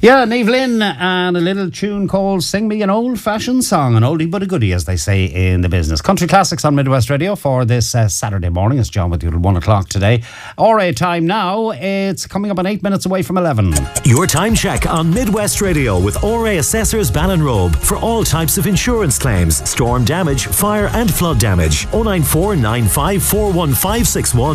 Yeah, Niamh Lynn and a little tune called Sing Me an Old-Fashioned Song, an oldie but a goodie, as they say in the business. Country Classics on Midwest Radio for this Saturday morning. It's John with you at 1 o'clock today. RA time now, it's coming up on 8 minutes away from 11. Your time check on Midwest Radio with RA Assessors Ballinrobe for all types of insurance claims, storm damage, fire and flood damage. 094 95 41561